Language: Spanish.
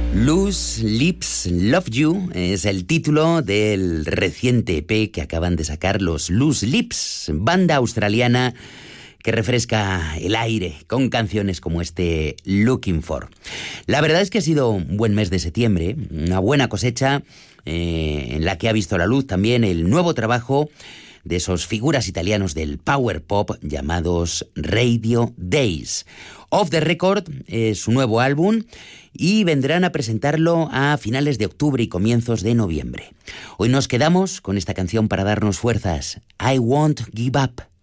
Loose Lips Love You es el título del reciente EP que acaban de sacar los Loose Lips, banda australiana que refresca el aire con canciones como este Looking For. La verdad es que ha sido un buen mes de septiembre, una buena cosecha en la que ha visto la luz también el nuevo trabajo de esos figuras italianos del power pop llamados Radio Days. Off the Record es su nuevo álbum y vendrán a presentarlo a finales de octubre y comienzos de noviembre. Hoy nos quedamos con esta canción para darnos fuerzas, I Won't Give Up.